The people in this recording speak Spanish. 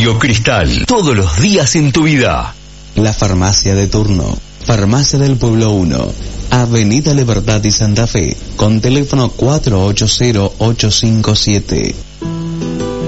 Radio Cristal, todos los días en tu vida. La farmacia de turno. Farmacia del Pueblo 1, Avenida Libertad y Santa Fe, con teléfono 480-857.